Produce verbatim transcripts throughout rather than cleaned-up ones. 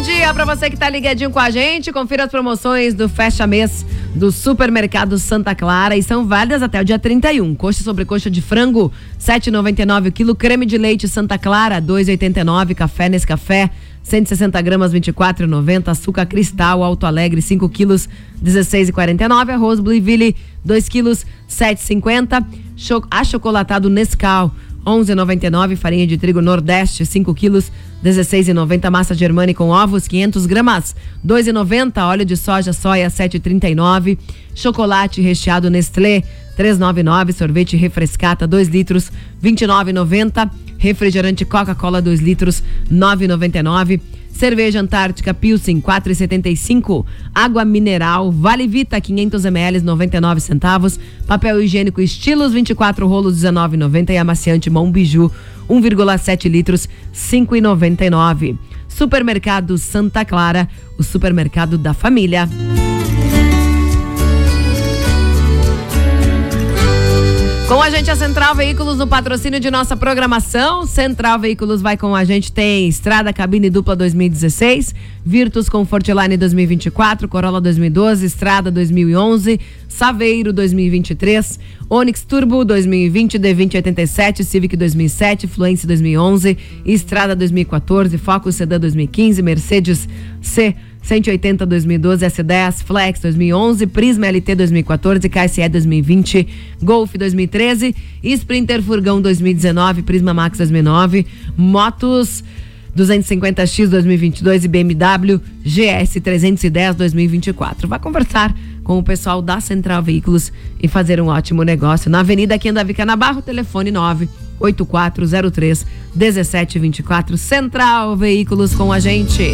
dia para você que tá ligadinho com a gente. Confira as promoções do Fecha Mês do Supermercado Santa Clara e são válidas até o dia trinta e um. Coxa sobre coxa de frango, sete reais e noventa e nove o quilo. Creme de leite Santa Clara, dois reais e oitenta e nove. Café Nescafé, cento e sessenta gramas, vinte e quatro reais e noventa. Açúcar Cristal Alto Alegre, cinco quilos, dezesseis reais e quarenta e nove. Arroz Blueville, dois quilos, sete reais e cinquenta. Cho- Achocolatado Nescau, onze reais e noventa e nove. Farinha de trigo Nordeste, cinco quilos, dezesseis reais e noventa. Massa Germani com ovos, quinhentas gramas, dois reais e noventa. Óleo de soja soia, sete reais e trinta e nove. Chocolate recheado Nestlé, três reais e noventa e nove. Sorvete Refrescata, dois litros, vinte e nove reais e noventa. Refrigerante Coca-Cola, dois litros, nove reais e noventa e nove. Cerveja Antártica Pilsen, quatro reais e setenta e cinco. Água mineral Vale Vita, quinhentos mililitros, noventa e nove centavos. Papel higiênico Estilos, vinte e quatro rolos, dezenove reais e noventa. E amaciante Mão Biju, um vírgula sete litros, cinco reais e noventa e nove. Supermercado Santa Clara, o supermercado da família. Com a gente a Central Veículos no patrocínio de nossa programação. Central Veículos vai com a gente, tem Estrada Cabine Dupla dois mil e dezesseis, Virtus Comfortline dois mil e vinte e quatro, Corolla dois mil e doze, Estrada dois mil e onze, Saveiro dois mil e vinte e três, Onix Turbo dois mil e vinte, D vinte oitenta e sete, Civic dois mil e sete, Fluence dois mil e onze, Estrada dois mil e quatorze, Focus Sedan dois mil e quinze, Mercedes C cento e oitenta dois mil e doze, S dez, Flex dois mil e onze, Prisma L T dois mil e quatorze, K S E dois mil e vinte, Golf dois mil e treze, Sprinter Furgão dois mil e dezenove, Prisma Max dois mil e nove, Motos duzentos e cinquenta X dois mil e vinte e dois e B M W G S trezentos e dez dois mil e vinte e quatro. Vai conversar com o pessoal da Central Veículos e fazer um ótimo negócio. Na Avenida Quinda Canabarro, telefone nove oito quatro zero três um sete dois quatro. Central Veículos com a gente.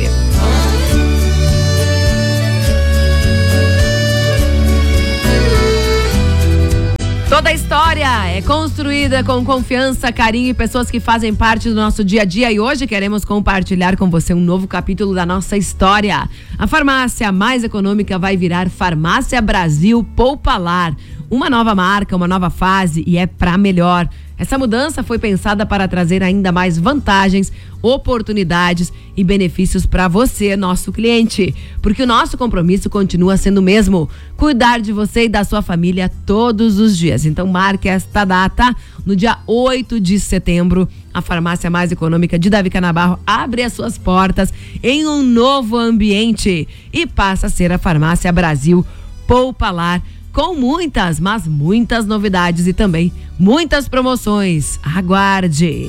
Toda a história é construída com confiança, carinho e pessoas que fazem parte do nosso dia a dia, e hoje queremos compartilhar com você um novo capítulo da nossa história. A farmácia mais econômica vai virar Farmácia Brasil Poupalar. Uma nova marca, uma nova fase, e é pra melhor. Essa mudança foi pensada para trazer ainda mais vantagens, oportunidades e benefícios para você, nosso cliente. Porque o nosso compromisso continua sendo o mesmo: cuidar de você e da sua família todos os dias. Então marque esta data. No dia oito de setembro, a farmácia mais econômica de Davi Canabarro abre as suas portas em um novo ambiente e passa a ser a Farmácia Brasil Poupalar, com muitas, mas muitas novidades e também muitas promoções. Aguarde!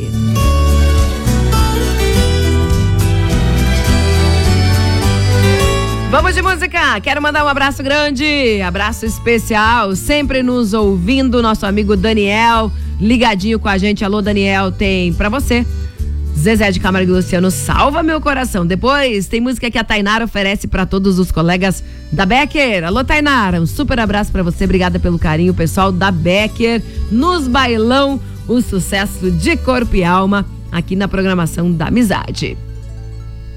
Vamos de música! Quero mandar um abraço grande, abraço especial, sempre nos ouvindo, nosso amigo Daniel, ligadinho com a gente. Alô, Daniel, tem pra você Zezé de Camargo e Luciano, Salva Meu Coração. Depois tem música que a Tainara oferece para todos os colegas da Becker. Alô, Tainara, um super abraço para você, obrigada pelo carinho, pessoal da Becker, nos bailão, o sucesso de corpo e alma aqui na programação da Amizade.